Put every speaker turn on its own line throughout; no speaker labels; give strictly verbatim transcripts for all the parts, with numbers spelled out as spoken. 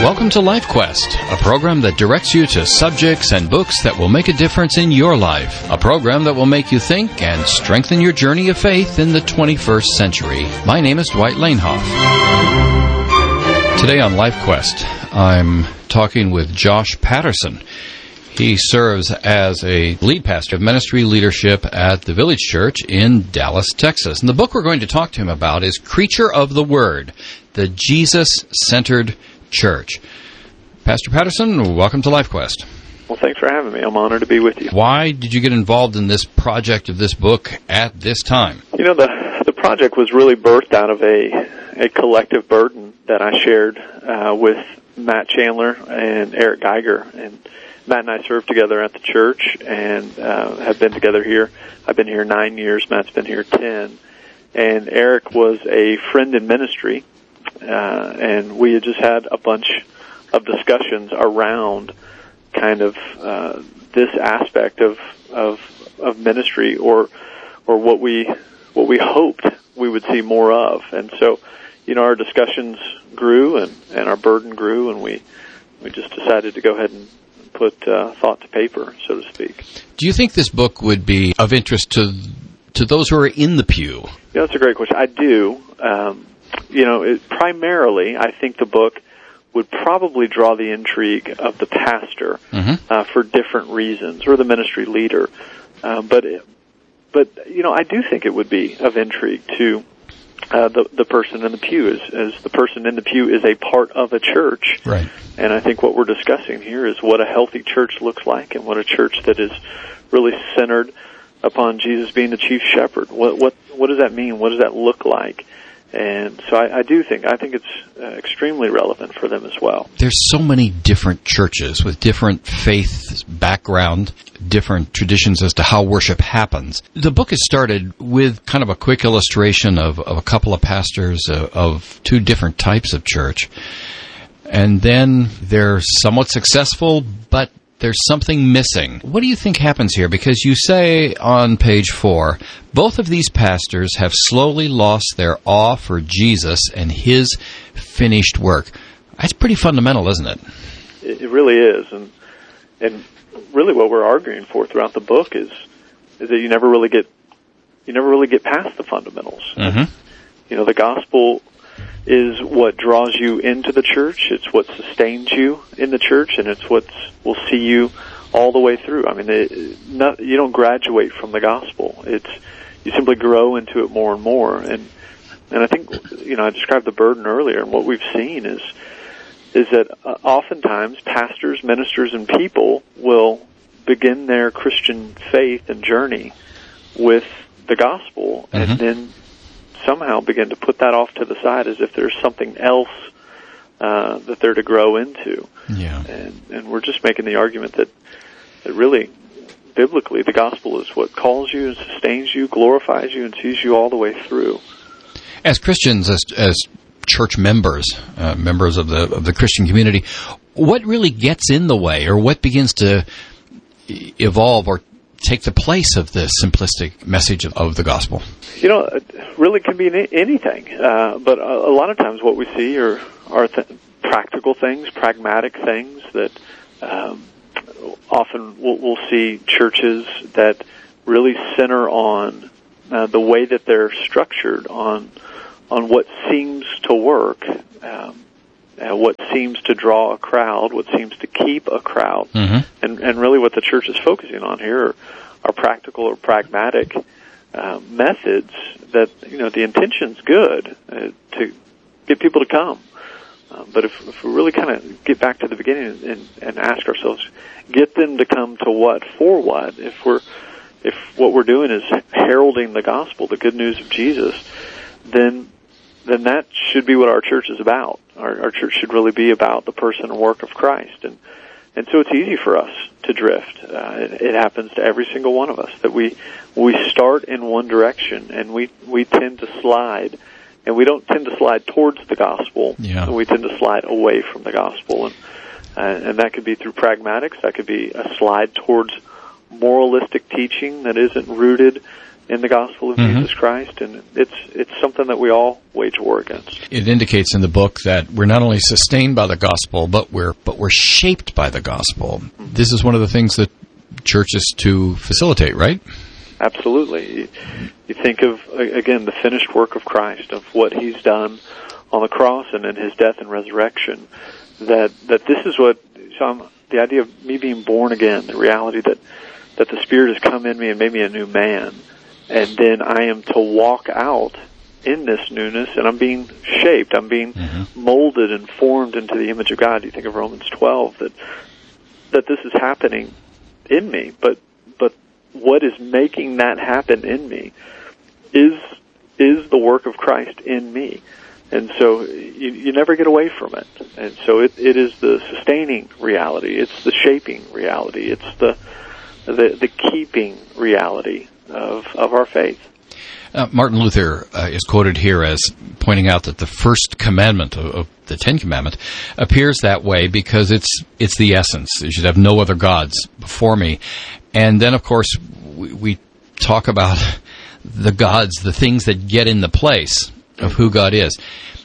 Welcome to Life Quest, a program that directs you to subjects and books that will make a difference in your life. A program that will make you think and strengthen your journey of faith in the twenty-first century. My name is Dwight Lanehoff. Today on Life Quest, I'm talking with Josh Patterson. He serves as a lead pastor of ministry leadership at the Village Church in Dallas, Texas. And the book we're going to talk to him about is Creature of the Word, the Jesus-Centered Church. Pastor Patterson, welcome to Life Quest.
Well, thanks for having me. I'm honored to be with you.
Why did you get involved in this project of this book at this time?
You know, the the project was really birthed out of a a collective burden that I shared uh, with Matt Chandler and Eric Geiger. And Matt and I served together at the church and uh, have been together here. I've been here nine years. Matt's been here ten. And Eric was a friend in ministry. Uh, and we had just had a bunch of discussions around kind of uh, this aspect of, of of ministry, or or what we what we hoped we would see more of. And so, you know, our discussions grew and, and our burden grew, and we we just decided to go ahead and put uh, thought to paper, so to speak.
Do you think this book would be of interest to to those who are in the pew?
Yeah, that's a great question. I do. Um, You know, it, primarily, I think the book would probably draw the intrigue of the pastor mm-hmm. uh, for different reasons, or the ministry leader. Uh, but, but you know, I do think it would be of intrigue to uh, the the person in the pew, as, as the person in the pew is a part of a church.
Right.
And I think what we're discussing here is what a healthy church looks like, and what a church that is really centered upon Jesus being the chief shepherd. What what what does that mean? What does that look like? And so I, I do think, I think it's uh, extremely relevant for them as well.
There's so many different churches with different faith background, different traditions as to how worship happens. The book is started with kind of a quick illustration of, of a couple of pastors uh, of two different types of church. And then they're somewhat successful, but there's something missing. What do you think happens here? Because you say on page four, both of these pastors have slowly lost their awe for Jesus and his finished work. That's pretty fundamental, isn't it?
It really is. And and really what we're arguing for throughout the book is is that you never really get you never really get past the fundamentals.
Mm-hmm.
You know, the gospel is what draws you into the church. It's what sustains you in the church, and it's what will see you all the way through. I mean, it, not, you don't graduate from the gospel. It's you simply grow into it more and more. And and I think, you know, I described the burden earlier, and what we've seen is is that uh, oftentimes pastors, ministers, and people will begin their Christian faith and journey with the gospel, mm-hmm. and then somehow begin to put that off to the side as if there's something else uh, that they're to grow into.
Yeah.
And, and we're just making the argument that, that really, biblically, the gospel is what calls you and sustains you, glorifies you, and sees you all the way through.
As Christians, as as church members, uh, members of the of the Christian community, what really gets in the way, or what begins to evolve or take the place of the simplistic message of, of the gospel?
You know, it really can be anything, uh, but a, a lot of times what we see are, are th- practical things, pragmatic things that um, often we'll, we'll see churches that really center on uh, the way that they're structured, on on what seems to work, um, uh, what seems to draw a crowd, what seems to keep a crowd. Mm-hmm. And, and really what the church is focusing on here are, are practical or pragmatic uh, methods that, you know, the intention's good uh, to get people to come. Uh, but if, if we really kind of get back to the beginning and, and ask ourselves, get them to come to what, for what? If we're, if what we're doing is heralding the gospel, the good news of Jesus, then then that should be what our church is about. Our, our church should really be about the person and work of Christ. And and so it's easy for us to drift. Uh, it, it happens to every single one of us, that we we start in one direction and we, we tend to slide. And we don't tend to slide towards the gospel.
Yeah.
We tend to slide away from the gospel. And, uh, and that could be through pragmatics. That could be a slide towards moralistic teaching that isn't rooted in the gospel of mm-hmm. Jesus Christ, and it's it's something that we all wage war against.
It indicates in the book that we're not only sustained by the gospel, but we're but we're shaped by the gospel. Mm-hmm. This is one of the things that church is to facilitate, right?
Absolutely. You, you think of, again, the finished work of Christ, of what he's done on the cross and in his death and resurrection, that that this is what, so I'm, the idea of me being born again, the reality that, that the Spirit has come in me and made me a new man, and then I am to walk out in this newness, and I'm being shaped, I'm being mm-hmm. molded and formed into the image of God. You think of Romans twelve, that that this is happening in me, but but what is making that happen in me is is the work of Christ in me. And so you, you never get away from it. And so it, it is the sustaining reality. It's the shaping reality. It's the the, the keeping reality of of our faith.
Uh, Martin Luther uh, is quoted here as pointing out that the first commandment of, of the Ten Commandments appears that way because it's it's the essence. You should have no other gods before me. And then, of course, we, we talk about the gods, the things that get in the place of who God is.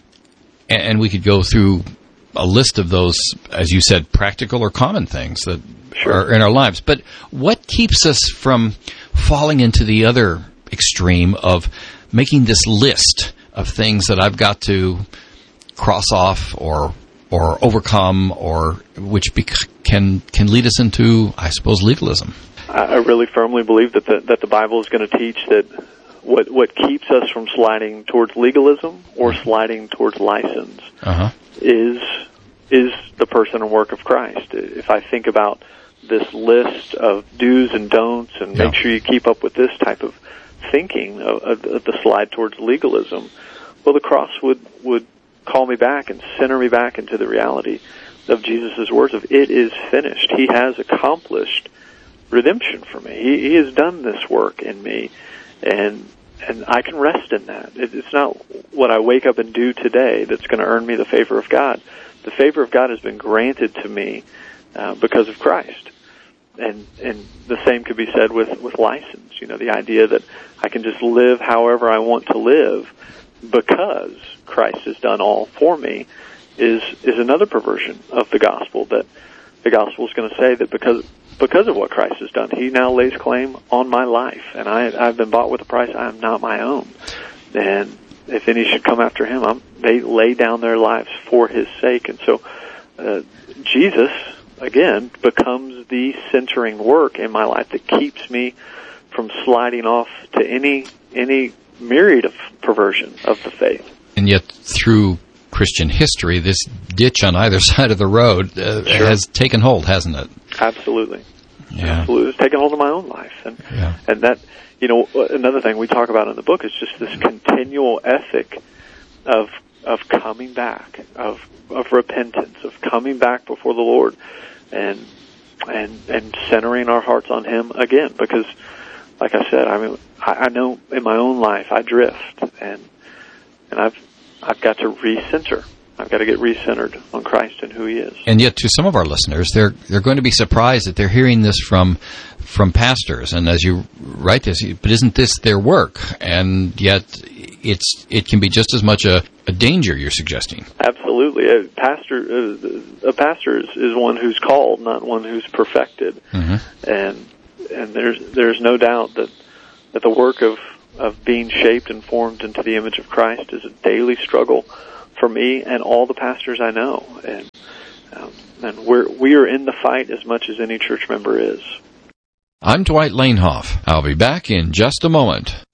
And, and we could go through a list of those, as you said, practical or common things that sure. are in our lives. But what keeps us from falling into the other extreme of making this list of things that I've got to cross off or or overcome, or which bec- can can lead us into, I suppose, legalism?
I really firmly believe that the, that the Bible is going to teach that what what keeps us from sliding towards legalism or sliding towards license uh-huh. is is the person and work of Christ. If I think about this list of do's and don'ts, and yeah. make sure you keep up with this type of thinking of, of, of the slide towards legalism, well, the cross would, would call me back and center me back into the reality of Jesus' words of, it is finished. He has accomplished redemption for me. He, he has done this work in me, and and I can rest in that. It, it's not what I wake up and do today that's going to earn me the favor of God. The favor of God has been granted to me uh, because of Christ. And and the same could be said with, with license. You know, the idea that I can just live however I want to live because Christ has done all for me is is another perversion of the gospel. That the gospel is going to say that because because of what Christ has done, he now lays claim on my life, and I I've been bought with a price. I am not my own. And if any should come after him, I'm, they lay down their lives for his sake. And so uh, Jesus, again, becomes the centering work in my life that keeps me from sliding off to any any myriad of perversion of the faith.
And yet, through Christian history, this ditch on either side of the road uh, sure. has taken hold, hasn't it?
Absolutely.
Yeah.
Absolutely. It's taken hold of my own life. And,
yeah.
and that, you know, another thing we talk about in the book is just this continual ethic of of coming back, of of repentance, of coming back before the Lord, and and and centering our hearts on Him again. Because, like I said, I mean, I, I know in my own life I drift, and and I've I've got to recenter. I've got to get recentered on Christ and who He is.
And yet, to some of our listeners, they're they're going to be surprised that they're hearing this from from pastors. And as you write this, but isn't this their work? And yet, it's it can be just as much a, a danger. You're suggesting.
Absolutely, a pastor uh, a pastor is, is one who's called, not one who's perfected. Mm-hmm. And and there's there's no doubt that that the work of of being shaped and formed into the image of Christ is a daily struggle for me and all the pastors I know, and um, and we're we are in the fight as much as any church member is.
I'm Dwight Lanehoff. I'll be back in just a moment.